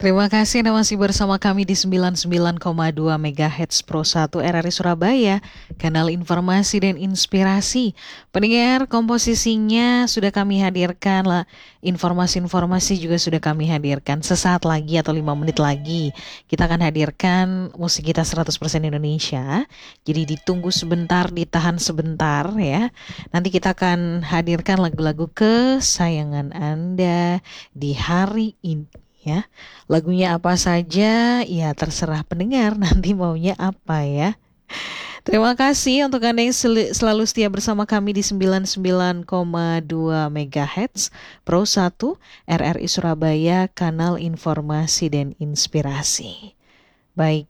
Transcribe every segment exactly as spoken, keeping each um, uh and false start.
Terima kasih Anda masih bersama kami di sembilan puluh sembilan koma dua Megahertz Pro satu R R I Surabaya, kanal informasi dan inspirasi. Pendengar, komposisinya sudah kami hadirkan lah, informasi-informasi juga sudah kami hadirkan. Sesaat lagi atau lima menit lagi kita akan hadirkan musik kita seratus persen Indonesia. Jadi ditunggu sebentar, ditahan sebentar ya. Nanti kita akan hadirkan lagu-lagu kesayangan Anda di hari ini. Ya, lagunya apa saja, ya terserah pendengar nanti maunya apa ya. Terima kasih untuk Anda yang sel- selalu setia bersama kami di sembilan puluh sembilan koma dua Megahertz Pro satu R R I Surabaya, kanal informasi dan inspirasi. Baik.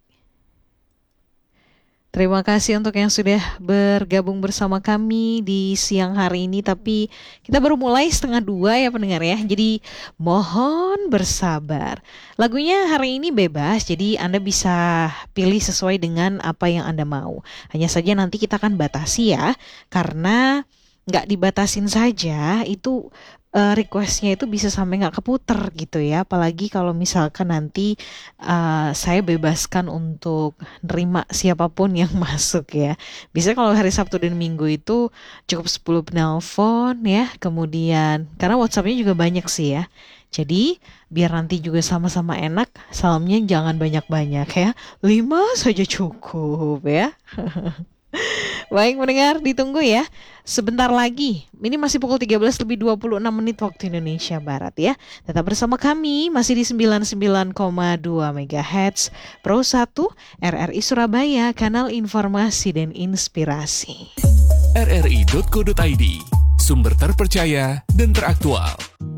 Terima kasih untuk yang sudah bergabung bersama kami di siang hari ini. Tapi kita baru mulai setengah dua ya pendengar ya. Jadi mohon bersabar. Lagunya hari ini bebas, jadi Anda bisa pilih sesuai dengan apa yang Anda mau. Hanya saja nanti kita akan batasi ya. Karena nggak dibatasin saja itu uh, requestnya itu bisa sampai nggak keputer gitu ya. Apalagi kalau misalkan nanti uh, saya bebaskan untuk nerima siapapun yang masuk ya. Bisa kalau hari Sabtu dan Minggu itu cukup sepuluh penelpon ya. Kemudian karena WhatsAppnya juga banyak sih ya. Jadi biar nanti juga sama-sama enak, salamnya jangan banyak-banyak ya. Lima saja cukup ya. Baik mendengar, ditunggu ya. Sebentar lagi, ini masih pukul tiga belas lebih dua puluh enam menit waktu Indonesia Barat ya. Tetap bersama kami, masih di sembilan puluh sembilan koma dua Megahertz Pro satu R R I Surabaya, kanal informasi dan inspirasi. R R I dot co dot I D, sumber terpercaya dan teraktual.